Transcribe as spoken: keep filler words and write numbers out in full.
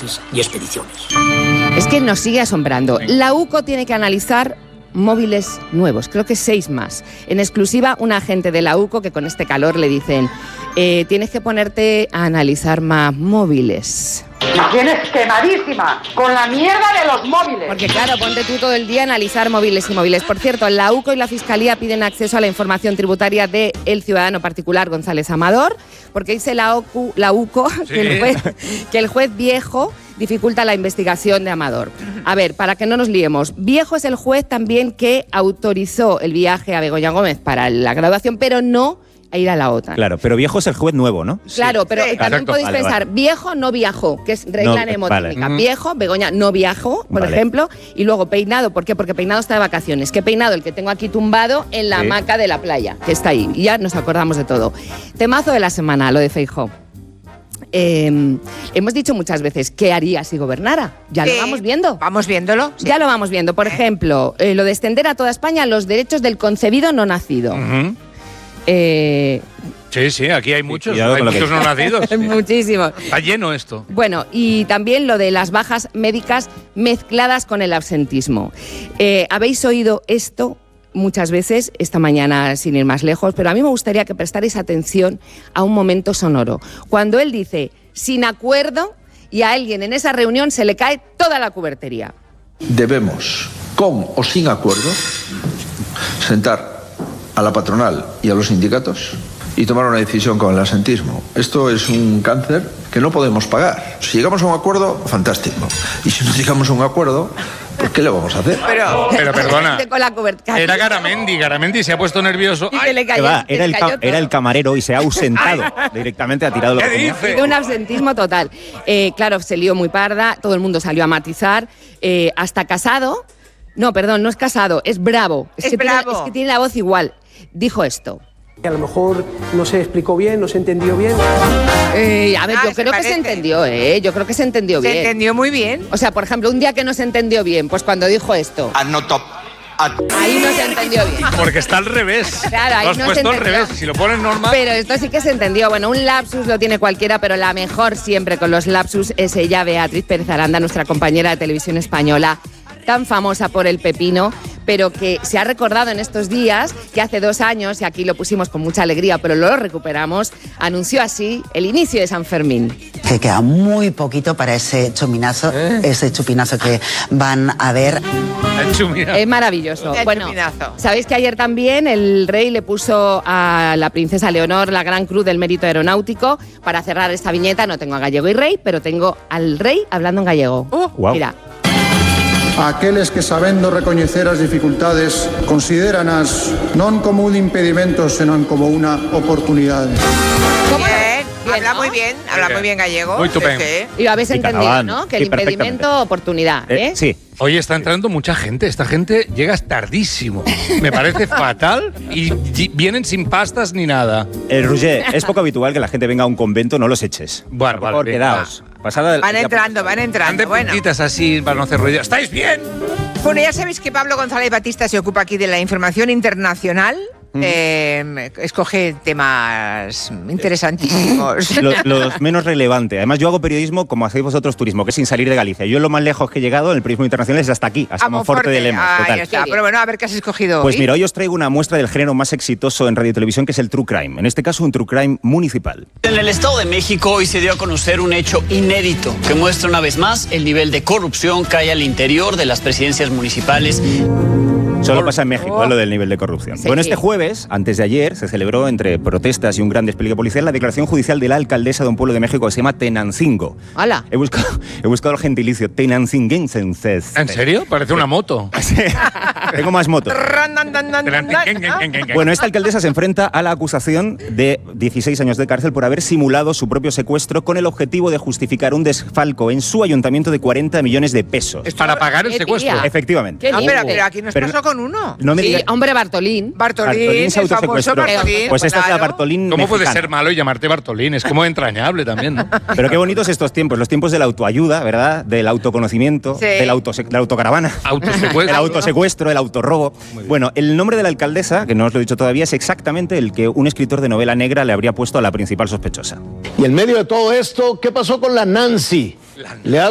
viajes y expediciones. Es que nos sigue asombrando. La U C O tiene que analizar móviles nuevos, creo que seis más. En exclusiva, un agente de la U C O que con este calor le dicen eh, tienes que ponerte a analizar más móviles. La tienes quemadísima con la mierda de los móviles. Porque claro, ponte tú todo el día a analizar móviles y móviles. Por cierto, la U C O y la Fiscalía piden acceso a la información tributaria del ciudadano particular González Amador, porque dice la, O C U, la U C O sí. que, el juez, que el juez viejo dificulta la investigación de Amador. A ver, para que no nos liemos, viejo es el juez también que autorizó el viaje a Begoña Gómez para la graduación, pero no a ir a la OTAN. Claro, pero viejo es el juez nuevo, ¿no? Claro, sí. pero sí. también Exacto. podéis vale, pensar, vale. viejo no viajó, que es regla no, mnemotécnica. Vale. Viejo, Begoña no viajó, por vale. ejemplo, y luego peinado, ¿por qué? Porque peinado está de vacaciones. ¿Qué peinado? El que tengo aquí tumbado en la sí. hamaca de la playa, que está ahí. Y ya nos acordamos de todo. Temazo de la semana, lo de Feijóo. Eh, hemos dicho muchas veces qué haría si gobernara. Ya sí, lo vamos viendo. Vamos viéndolo. Sí. Ya lo vamos viendo. Por ejemplo, eh, lo de extender a toda España los derechos del concebido no nacido. Uh-huh. eh, sí, sí, aquí hay muchos, Cuidado hay muchos no nacidos. Muchísimos. Está lleno esto. Bueno, y también lo de las bajas médicas mezcladas con el absentismo. Eh, ¿Habéis oído esto? Muchas veces, esta mañana sin ir más lejos, pero a mí me gustaría que prestarais atención a un momento sonoro. Cuando él dice, sin acuerdo, y a alguien en esa reunión se le cae toda la cubertería. Debemos, con o sin acuerdo, sentar a la patronal y a los sindicatos y tomar una decisión con el absentismo. Esto es un cáncer que no podemos pagar. Si llegamos a un acuerdo, fantástico. Y si no llegamos a un acuerdo, pues ¿qué le vamos a hacer? Pero, pero perdona, con la cubertería. Era Garamendi, Garamendi se ha puesto nervioso. Y que le cayó, va, era, el cayó era el camarero y se ha ausentado. Directamente ha tirado lo que tenía. De un absentismo total. Eh, claro, se lió muy parda, todo el mundo salió a matizar, eh, hasta Casado, no, perdón, no es Casado, es Bravo. Es, es que Bravo. Tiene, es que tiene la voz igual. Dijo esto. A lo mejor no se explicó bien, no se entendió bien. Eh, a ver, Ah, yo creo parece. que se entendió, ¿eh? Yo creo que se entendió Se bien. Se entendió muy bien. O sea, por ejemplo, un día que no se entendió bien, pues cuando dijo esto. Anoto. Ahí no se entendió bien. Porque está al revés. Claro, ahí lo has no puesto se al entendió. revés. Si lo pones normal. Pero esto sí que se entendió. Bueno, un lapsus lo tiene cualquiera, pero la mejor siempre con los lapsus es ella, Beatriz Pérez Aranda, nuestra compañera de televisión española, tan famosa por el pepino, pero que se ha recordado en estos días que hace dos años, y aquí lo pusimos con mucha alegría, pero lo recuperamos, anunció así el inicio de San Fermín. Que queda muy poquito para ese chupinazo, ¿Eh? ese chupinazo que van a ver. Es maravilloso. El bueno, chupinazo. sabéis que ayer también el rey le puso a la princesa Leonor la Gran Cruz del Mérito Aeronáutico. Para cerrar esta viñeta no tengo a Gallego y Rey, pero tengo al rey hablando en gallego. Uh, wow. Mira. Aqueles que sabendo recoñecer as dificultades consideranas non como un impedimento, senón como una oportunidade. ¿Cómo? Bien, Bien, habla ¿no? muy bien, habla muy bien gallego. Muy Sí, estupendo. sí. Y lo habéis Sí, entendido, catalán. ¿no? Que el Sí, perfectamente. impedimento, oportunidad, ¿eh? Eh, sí. Oye, está entrando mucha gente. Esta gente llega tardísimo. Me parece fatal y y vienen sin pastas ni nada. Eh, Roger, es poco habitual que la gente venga a un convento, no los eches. Bueno, Por favor, vale, quedaos. Pasada Van ya- entrando, van Ande entrando. Bueno. puntitas así para no hacer ruido. ¿Estáis bien? Bueno, ya sabéis que Pablo González Batista se ocupa aquí de la información internacional. Eh, escoge temas interesantísimos. Lo- los menos relevantes. Además, yo hago periodismo como hacéis vosotros turismo, que es sin salir de Galicia. Yo lo más lejos que he llegado en el periodismo internacional es hasta aquí, hasta Monforte de Lemos. Ahí Total. está. Pero bueno, a ver qué has escogido Pues hoy. mira, hoy os traigo una muestra del género más exitoso en radio y televisión, que es el True Crime. En este caso, un True Crime municipal. En el Estado de México hoy se dio a conocer un hecho inédito que muestra una vez más el nivel de corrupción que hay al interior de las presidencias municipales. Solo pasa en México, ¿eh? Lo del nivel de corrupción. Sí. Bueno, este jueves, antes de ayer, se celebró, entre protestas y un gran despliegue policial, la declaración judicial de la alcaldesa de un pueblo de México que se llama Tenancingo. ¡Hala! He buscado, he buscado el gentilicio, Tenancinguenses. ¿En serio? Parece una moto. Tengo más motos. Bueno, Bueno, esta alcaldesa se enfrenta a la acusación de dieciséis años de cárcel por haber simulado su propio secuestro con el objetivo de justificar un desfalco en su ayuntamiento de cuarenta millones de pesos. es para pagar el ¿Qué secuestro. tía? Efectivamente. ¿Qué No, dices? pero, pero aquí nos Pero pasó con uno. No me Sí, digas. hombre, Bartolín. Bartolín, Bartolín el se famoso autosecuestró. Bartolín. Pues esta es la claro. Bartolín ¿Cómo puede mexicana. ser malo y llamarte Bartolín? Es como entrañable también, ¿no? Pero qué bonitos estos tiempos, los tiempos de la autoayuda, ¿verdad? Del autoconocimiento, Sí. del auto, de la autocaravana. El Autosecuestro. autosecuestro, el autorrobo. Bueno, el nombre de la alcaldesa, que no os lo he dicho todavía, es exactamente el que un escritor de novela negra le habría puesto a la principal sospechosa. Y en medio de todo esto, ¿qué pasó con la Nancy? Le ha